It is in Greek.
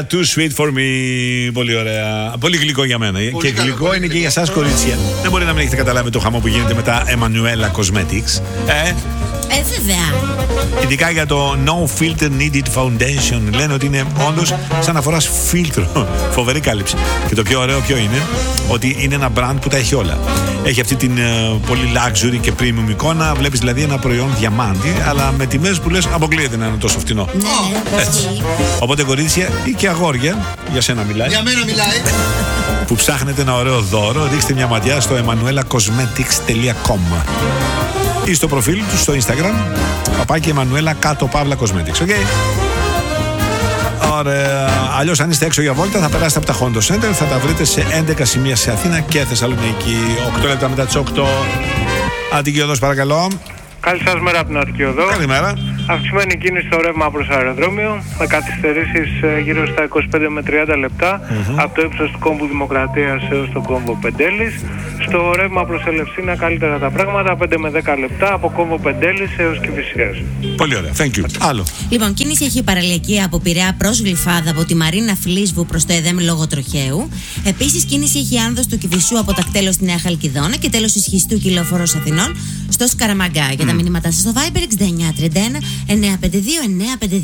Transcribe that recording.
Too sweet for me. Πολύ ωραία. Πολύ γλυκό για μένα. Πολύ και γλυκό πολύ είναι και για εσάς, κορίτσια. Δεν μπορεί να μην έχετε καταλάβει το χαμό που γίνεται με τα Emanuela Cosmetics. Βέβαια. Ειδικά για το No Filter Needed Foundation. Λένε ότι είναι όντως σαν να φοράς φίλτρο. Φοβερή κάλυψη. Και το πιο ωραίο ποιο είναι? Ότι είναι ένα brand που τα έχει όλα. Έχει αυτή την πολύ luxury και premium εικόνα. Βλέπεις δηλαδή ένα προϊόν διαμάντι, αλλά με τιμές που λες αποκλείεται να είναι τόσο φτηνό. Ναι, έτσι. Οπότε κορίτσια ή και αγόρια, για σένα μιλάει. Για μένα μιλάει. Που ψάχνετε ένα ωραίο δώρο, ρίξτε μια ματιά στο emanuelacosmetics.com ή στο προφίλ του στο Instagram, παπάκι Emanuela Cosmetics. Okay? Ωραία. Αλλιώς, αν είστε έξω για βόλτα, θα περάσετε από τα Hondo Center. Θα τα βρείτε σε 11 σημεία σε Αθήνα και Θεσσαλονίκη. 8 λεπτά μετά τις 8. Αττική Οδός, παρακαλώ. Καλή σας μέρα από την Αττική Οδό. Καλημέρα. Αυξημένη κίνηση στο ρεύμα προς αεροδρόμιο, με καθυστερήσεις γύρω στα 25 με 30 λεπτά από το ύψος του κόμβου Δημοκρατίας έως το κόμβο Πεντέλης. Στο ρεύμα προς Ελευσίνα καλύτερα τα πράγματα, 5 με 10 λεπτά από κόμβο Πεντέλης έως Κηφισιές. Πολύ ωραία, thank you. Άλλο. Λοιπόν, κίνηση έχει παραλιακή από Πειραιά προς Γλυφάδα, από τη Μαρίνα Φλίσβου προς το ΕΔΕΜ λόγω τροχαίου. Επίσης, κίνηση έχει άνδος του Κηφισού από Τακτέλο στη Νέα Χαλκιδόνα και τέλος ισχυστού Κυλοφόρος Αθηνών στο Σκαραμαγκά. Για τα μηνύματά σας στο Viber 6931 952 952.